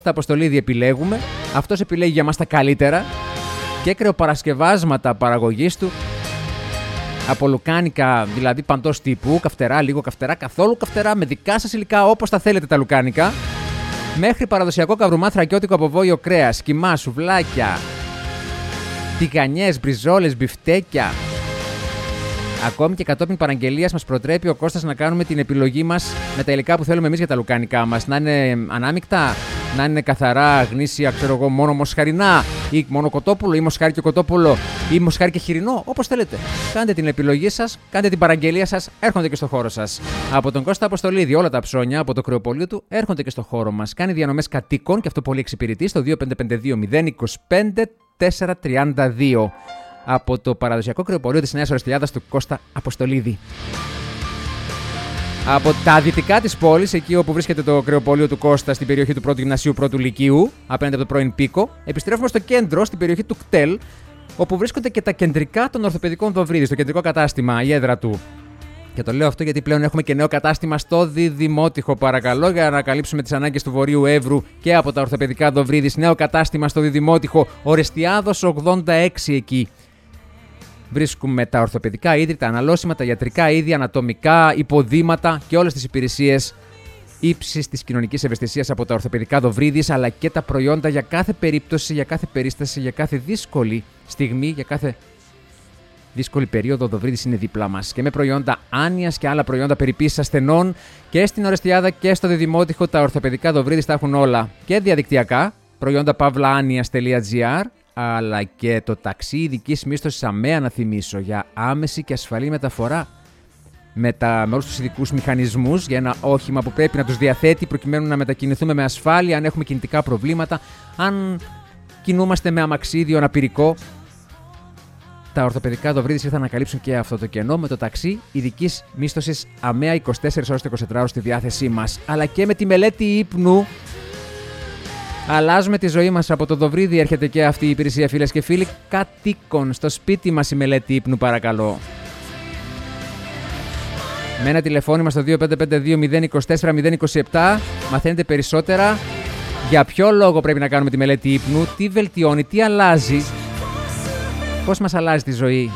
Αποστολίδη επιλέγουμε, αυτός επιλέγει για μας τα καλύτερα και κρεοπαρασκευάσματα παραγωγής του από λουκάνικα, δηλαδή παντός τύπου, καυτερά, λίγο καυτερά, καθόλου καυτερά, με δικά σας υλικά όπως τα θέλετε τα λουκάνικα, μέχρι παραδοσιακό καβρουμά θρακιώτικο από βόλιο κρέας, κιμά, σουβλάκια, τηγανιές, μπριζόλες, μπιφτέκια. Ακόμη και κατόπιν παραγγελίας μας προτρέπει ο Κώστας να κάνουμε την επιλογή μας με τα υλικά που θέλουμε εμείς για τα λουκάνικά μας. Να είναι ανάμεικτα, να είναι καθαρά, γνήσια, ξέρω εγώ, μόνο μοσχαρινά ή μόνο κοτόπουλο ή μοσχάρι και κοτόπουλο ή μοσχάρι και χοιρινό, όπως θέλετε. Κάντε την επιλογή σας, κάντε την παραγγελία σας, έρχονται και στο χώρο σας. Από τον Κώστα Αποστολίδη, όλα τα ψώνια από το κρεοπωλείο του έρχονται και στο χώρο μας. Κάνει διανομές κατοίκων και αυτό πολύ εξυπηρετεί στο 2552 025 432. Από το παραδοσιακό κρεοπωλείο της Νέας Ορεστιάδας του Κώστα Αποστολίδη. Από τα δυτικά της πόλης, εκεί όπου βρίσκεται το κρεοπωλείο του Κώστα, στην περιοχή του 1ου Γυμνασίου 1ου Λυκείου, απέναντι από το πρώην Πίκο, επιστρέφουμε στο κέντρο, στην περιοχή του ΚΤΕΛ, όπου βρίσκονται και τα κεντρικά των ορθοπαιδικών Δοβρίδη, στο κεντρικό κατάστημα, η έδρα του. Και το λέω αυτό γιατί πλέον έχουμε και νέο κατάστημα στο Διδημότυχο, παρακαλώ, για να καλύψουμε τις ανάγκες του Βορείου Εύρου και από τα ορθοπαιδικά Δοβρίδης. Νέο κατάστημα στο Διδημότυχο, Ορεστιάδος 86 εκεί. Βρίσκουμε τα ορθοπαιδικά είδη, τα αναλώσιμα, τα ιατρικά είδη, ανατομικά, υποδήματα και όλες τις υπηρεσίες ύψης της κοινωνικής ευαισθησίας από τα ορθοπαιδικά Δοβρίδης, αλλά και τα προϊόντα για κάθε περίπτωση, για κάθε περίσταση, για κάθε δύσκολη στιγμή, για κάθε δύσκολη περίοδο. Ο Δοβρίδης είναι δίπλα μας και με προϊόντα άνοιας και άλλα προϊόντα περιποίησης ασθενών και στην Ορεστιάδα και στο Διδημότυχο. Τα ορθοπαιδικά Δοβρίδης τα έχουν όλα και διαδικτυακά, προϊόντα pavlaanias.gr, αλλά και το ταξί ειδικής μίσθωσης ΑΜΕΑ, να θυμίσω, για άμεση και ασφαλή μεταφορά με όλους τους ειδικούς μηχανισμούς για ένα όχημα που πρέπει να τους διαθέτει προκειμένου να μετακινηθούμε με ασφάλεια αν έχουμε κινητικά προβλήματα, αν κινούμαστε με αμαξίδιο αναπηρικό. Τα ορθοπαιδικά Δοβρίδης ήρθαν να καλύψουν και αυτό το κενό με το ταξί ειδικής μίσθωσης ΑΜΕΑ 24 ώρες το 24 ώρες στη διάθεσή μας, αλλά και με τη μελέτη ύπνου. Αλλάζουμε τη ζωή μας. Από το Δοβρίδι έρχεται και αυτή η υπηρεσία, φίλες και φίλοι, κατοίκων. Στο σπίτι μας η μελέτη ύπνου, παρακαλώ. Με ένα τηλεφώνημα στο 2552 024 027 μαθαίνετε περισσότερα για ποιο λόγο πρέπει να κάνουμε τη μελέτη ύπνου, τι βελτιώνει, τι αλλάζει, πώς μας αλλάζει τη ζωή.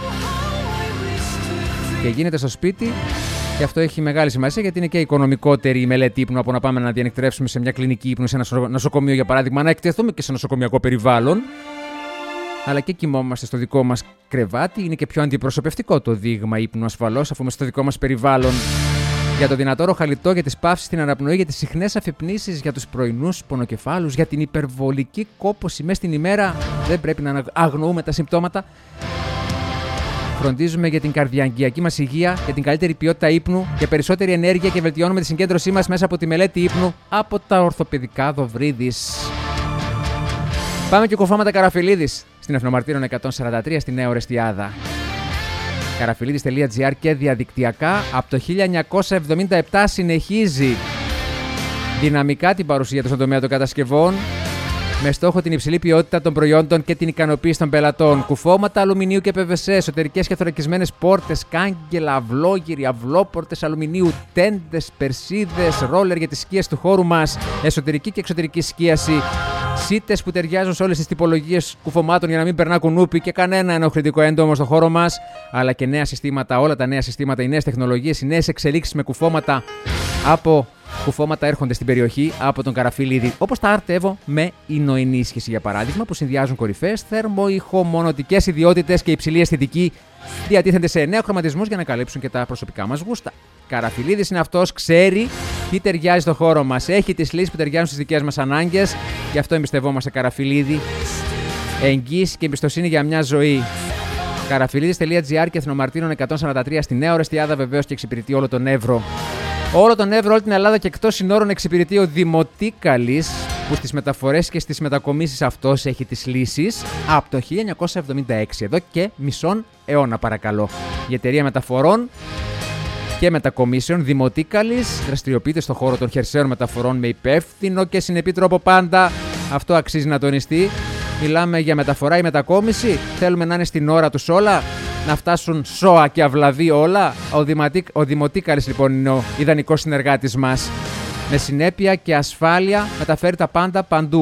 Και γίνεται στο σπίτι. Και αυτό έχει μεγάλη σημασία γιατί είναι και οικονομικότερη η μελέτη ύπνου από να πάμε να διανυκτρεύσουμε σε μια κλινική ύπνου, σε ένα νοσοκομείο για παράδειγμα, να εκτεθούμε και σε νοσοκομιακό περιβάλλον. Αλλά και κοιμόμαστε στο δικό μας κρεβάτι. Είναι και πιο αντιπροσωπευτικό το δείγμα ύπνου ασφαλώς, αφού είμαστε στο δικό μας περιβάλλον. Για το δυνατό ροχαλιτό, για τις παύσεις στην αναπνοή, για τις συχνές αφυπνήσεις, για τους πρωινούς πονοκεφάλους, για την υπερβολική κόπωση μέσα στην ημέρα. Δεν πρέπει να αγνοούμε τα συμπτώματα. Φροντίζουμε για την καρδιαγγειακή μας υγεία, για την καλύτερη ποιότητα ύπνου, για περισσότερη ενέργεια και βελτιώνουμε τη συγκέντρωσή μας μέσα από τη μελέτη ύπνου από τα ορθοπαιδικά Δοβρίδης. Πάμε και κουφώματα Καραφιλίδης στην Εθνομαρτύρων 143 στη Νέα Ορεστιάδα. Καραφιλίδης.gr και διαδικτυακά από το 1977 συνεχίζει δυναμικά την παρουσία του στον τομέα των κατασκευών, με στόχο την υψηλή ποιότητα των προϊόντων και την ικανοποίηση των πελατών. Κουφώματα αλουμινίου και PVC, εσωτερικές και θωρακισμένες πόρτες, κάγκελα, αυλόγυροι, αυλόπορτες αλουμινίου, τέντες, περσίδες, ρόλερ για τις σκίες του χώρου μας, εσωτερική και εξωτερική σκίαση, σίτες που ταιριάζουν σε όλες τις τυπολογίες κουφωμάτων για να μην περνά κουνούπι και κανένα ενοχλητικό έντομο στο χώρο μας, αλλά και νέα συστήματα, όλα τα νέα συστήματα, οι νέες τεχνολογίες, οι νέες εξελίξεις με κουφώματα από. Κουφώματα έρχονται στην περιοχή από τον Καραφιλίδη, όπως τα Art Evo με ηνοενίσχυση για παράδειγμα, που συνδυάζουν κορυφαίες θερμοϊχομονωτικές ιδιότητες και υψηλή αισθητική. Διατίθενται σε 9 χρωματισμούς για να καλύψουν και τα προσωπικά μας γούστα. Καραφιλίδης είναι αυτός, ξέρει τι ταιριάζει στο χώρο μας. Έχει τις λύσεις που ταιριάζουν στις δικές μας ανάγκες. Γι' αυτό εμπιστευόμαστε Καραφιλίδη. Εγγύηση και εμπιστοσύνη για μια ζωή. Καραφιλίδης.gr και Εθνομαρτύρων 143 στη Νέα Ορεστιάδα, βεβαίως, και εξυπηρετεί όλο τον Εύρο. Όλο τον Εύρο, όλη την Ελλάδα και εκτός συνόρων εξυπηρετεί ο Δημοτίκαλης, που στις μεταφορές και στις μετακομίσεις αυτός έχει τις λύσεις από το 1976, εδώ και μισόν αιώνα παρακαλώ. Η εταιρεία μεταφορών και μετακομίσεων Δημοτίκαλης δραστηριοποιείται στον χώρο των χερσαίων μεταφορών με υπεύθυνο και συνεπή τρόπο πάντα. Αυτό αξίζει να τονιστεί. Μιλάμε για μεταφορά ή μετακόμιση. Θέλουμε να είναι στην ώρα τους όλα, να φτάσουν σώα και αυλαβή όλα. Ο Δημοτίκαλης λοιπόν είναι ο ιδανικός συνεργάτης μας. Με συνέπεια και ασφάλεια μεταφέρει τα πάντα παντού.